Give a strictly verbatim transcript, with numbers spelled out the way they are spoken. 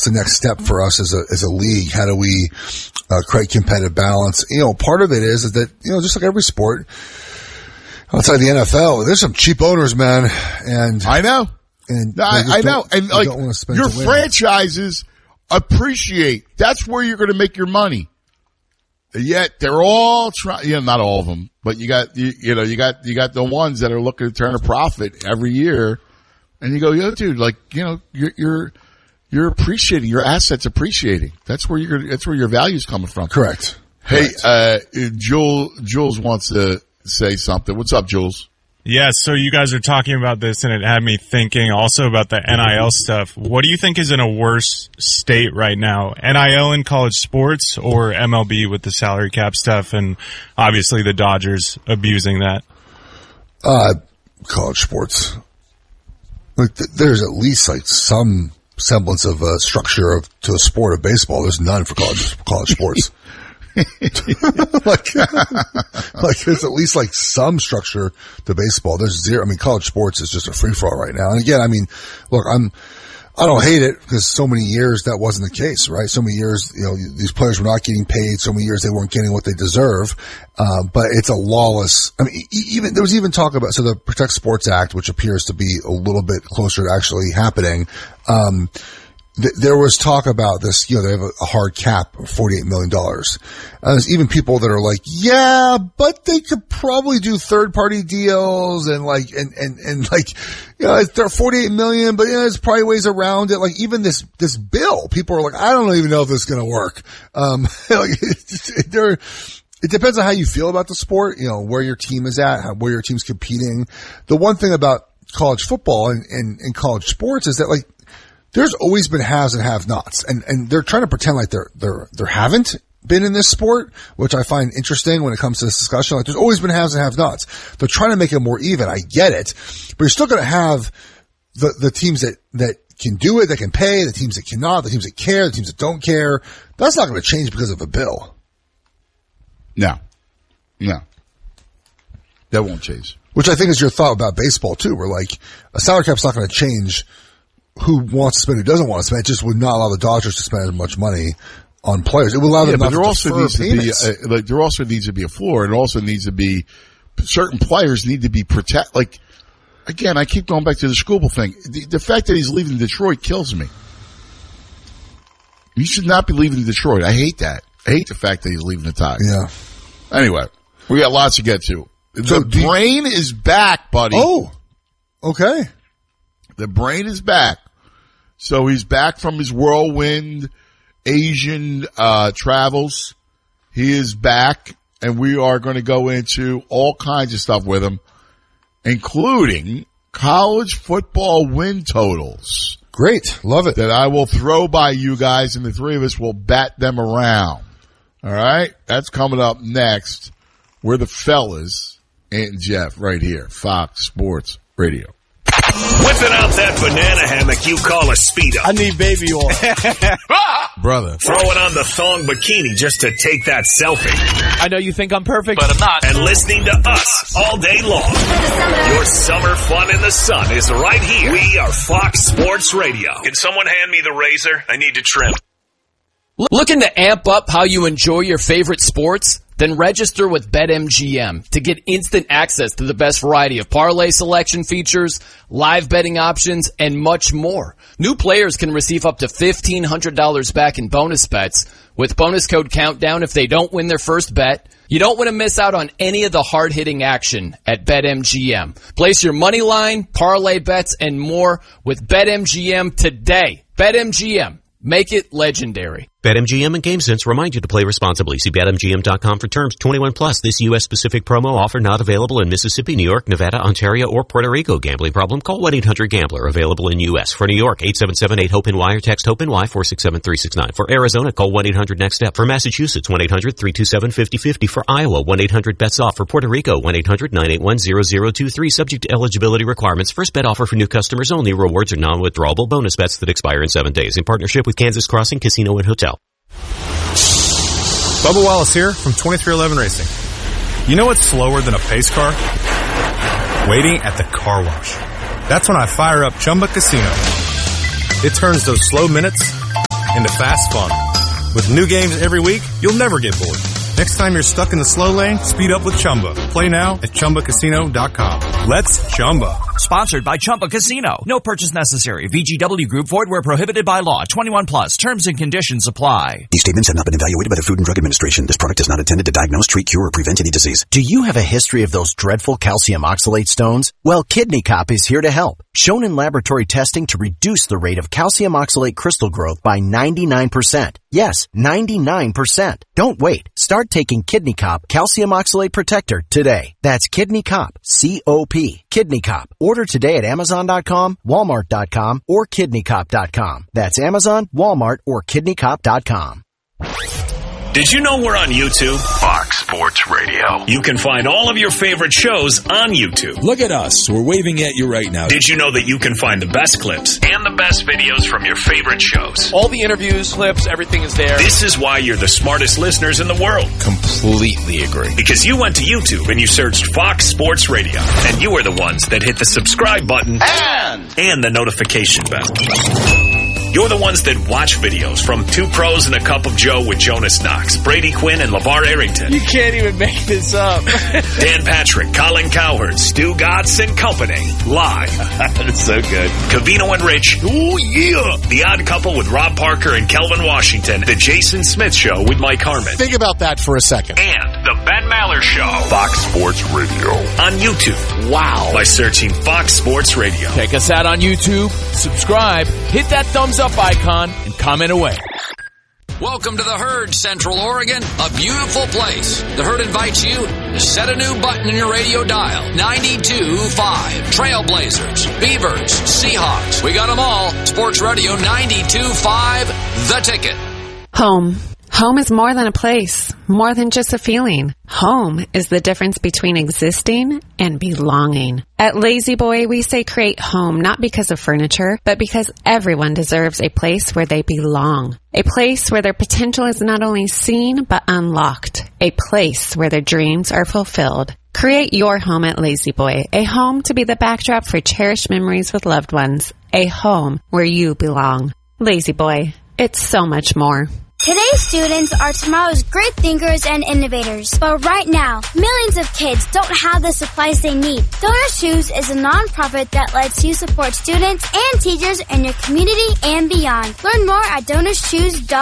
the next step for us as a as a league? How do we uh, create competitive balance? You know, part of it is, is that, you know, just like every sport outside the N F L, there's some cheap owners, man. And I know. And no, I, I know. And like your franchises appreciate. That's where you're going to make your money. Yet they're all trying, you know, not all of them, but you got, you, you know, you got, you got the ones that are looking to turn a profit every year. And you go, yo, dude, like, you know, you're, you're, you're appreciating, your assets appreciating. That's where you're, that's where your value's coming from. Correct. Hey, Correct. uh, Jules, Jules wants to say something. What's up, Jules? Yeah, so you guys are talking about this, and it had me thinking also about the N I L stuff. What do you think is in a worse state right now? N I L in college sports or M L B with the salary cap stuff and obviously the Dodgers abusing that? Uh, college sports. Like, th- there's at least like some semblance of a structure of to a sport of baseball. There's none for college college sports. like, like there's at least like some structure to baseball. There's zero. I mean, college sports is just a free for all right now. And again, I mean, look, I'm, I don't hate it because so many years that wasn't the case, right? So many years, you know, these players were not getting paid. So many years they weren't getting what they deserve. Um, but it's a lawless, I mean, even, there was even talk about, so the Protect Sports Act, which appears to be a little bit closer to actually happening, um, there was talk about this, you know, they have a hard cap of forty-eight million dollars. Uh, there's even people that are like, yeah, but they could probably do third party deals and like, and, and, and like, you know, they're forty-eight million, but yeah, there's probably ways around it. Like even this, this bill, people are like, I don't even know if this is going to work. Um, like, it, there, it depends on how you feel about the sport, you know, where your team is at, how, where your team's competing. The one thing about college football and, and, and college sports is that like, there's always been haves and have-nots, and and they're trying to pretend like there there there haven't been in this sport, which I find interesting when it comes to this discussion. Like, there's always been haves and have-nots. They're trying to make it more even. I get it, but you're still going to have the the teams that that can do it, that can pay, the teams that cannot, the teams that care, the teams that don't care. That's not going to change because of a bill. No, no, that won't change. Which I think is your thought about baseball too, where like a salary cap's not going to change who wants to spend, who doesn't want to spend. It just would not allow the Dodgers to spend as much money on players. It would allow them yeah, not but there to also defer needs payments. to be a, like there also needs to be a floor. It also needs to be certain players need to be protect. Like again, I keep going back to the Skubal thing. The, the fact that he's leaving Detroit kills me. He should not be leaving Detroit. I hate that. I hate the fact that he's leaving the Tigers. Yeah. Anyway, we got lots to get to. So the brain you, is back, buddy. Oh, okay. The brain is back. So he's back from his whirlwind Asian uh travels. He is back, and we are going to go into all kinds of stuff with him, including college football win totals. Great. Love it. That I will throw by you guys, and the three of us will bat them around. All right? That's coming up next. We're the fellas, Ant and Jeff, right here, Fox Sports Radio. Whipping out that banana hammock you call a Speedo. I need baby oil. Brother. Throwing on the thong bikini just to take that selfie. I know you think I'm perfect, but I'm not. And listening to us all day long. Your summer fun in the sun is right here. We are Fox Sports Radio. Can someone hand me the razor? I need to trim. Looking to amp up how you enjoy your favorite sports? Then register with BetMGM to get instant access to the best variety of parlay selection features, live betting options, and much more. New players can receive up to fifteen hundred dollars back in bonus bets with bonus code COUNTDOWN if they don't win their first bet. You don't want to miss out on any of the hard-hitting action at BetMGM. Place your money line, parlay bets, and more with BetMGM today. BetMGM. Make it legendary. BetMGM and GameSense remind you to play responsibly. See Bet M G M dot com for terms. twenty-one plus. This U S-specific promo offer not available in Mississippi, New York, Nevada, Ontario, or Puerto Rico. Gambling problem? Call one eight hundred gambler. Available in U S. For New York, eight seven seven eight hope N Y or text HOPE-NY four six seven three six nine. For Arizona, call one eight hundred next step. For Massachusetts, one eight hundred three two seven five zero five zero. For Iowa, one eight hundred bets off. For Puerto Rico, one eight hundred nine eight one zero zero two three. Subject to eligibility requirements. First bet offer for new customers only. Rewards are non-withdrawable bonus bets that expire in seven days. In partnership with Kansas Crossing Casino and Hotel. Bubba Wallace here from twenty-three eleven Racing. You know what's slower than a pace car? Waiting at the car wash. That's when I fire up Chumba Casino. It turns those slow minutes into fast fun. With new games every week, you'll never get bored. Next time you're stuck in the slow lane, speed up with Chumba. Play now at Chumba Casino dot com. Let's Chumba. Sponsored by Chumba Casino. No purchase necessary. V G W Group. Void where prohibited by law. twenty-one plus. Terms and conditions apply. These statements have not been evaluated by the Food and Drug Administration. This product is not intended to diagnose, treat, cure, or prevent any disease. Do you have a history of those dreadful calcium oxalate stones? Well, Kidney Cop is here to help. Shown in laboratory testing to reduce the rate of calcium oxalate crystal growth by ninety-nine percent. Yes, ninety-nine percent. Don't wait. Start taking Kidney Cop Calcium Oxalate Protector today. That's Kidney Cop, C O P. Kidney Cop. Order today at Amazon dot com, Walmart dot com, or Kidney Cop dot com. That's Amazon, Walmart, or Kidney Cop dot com. Did you know we're on YouTube? Fox Sports Radio. You can find all of your favorite shows on YouTube. Look at us. We're waving at you right now. Did you know that you can find the best clips and the best videos from your favorite shows? All the interviews, clips, everything is there. This is why you're the smartest listeners in the world. Completely agree. Because you went to YouTube and you searched Fox Sports Radio. And you are the ones that hit the subscribe button and, and the notification bell. You're the ones that watch videos from Two Pros and a Cup of Joe with Jonas Knox, Brady Quinn, and LeVar Arrington. You can't even make this up. Dan Patrick, Colin Cowherd, Stu Gatz and Company. Live. That's so good. Covino and Rich. Oh, yeah. The Odd Couple with Rob Parker and Kelvin Washington. The Jason Smith Show with Mike Harmon. Think about that for a second. And The Ben Maller Show. Fox Sports Radio. On YouTube. Wow. By searching Fox Sports Radio. Check us out on YouTube. Subscribe. Hit that thumbs up icon and comment away. Welcome to the Herd, Central Oregon, a beautiful place. The Herd invites you to set a new button in your radio dial. ninety-two point five. Trailblazers, Beavers, Seahawks. We got them all. Sports Radio ninety-two point five, The Ticket. Home. Home is more than a place, more than just a feeling. Home is the difference between existing and belonging. At Lazy Boy, we say create home not because of furniture, but because everyone deserves a place where they belong. A place where their potential is not only seen, but unlocked. A place where their dreams are fulfilled. Create your home at Lazy Boy, a home to be the backdrop for cherished memories with loved ones. A home where you belong. Lazy Boy, it's so much more. Today's students are tomorrow's great thinkers and innovators. But right now, millions of kids don't have the supplies they need. Donor Shoes is a nonprofit that lets you support students and teachers in your community and beyond. Learn more at donor shoes dot org.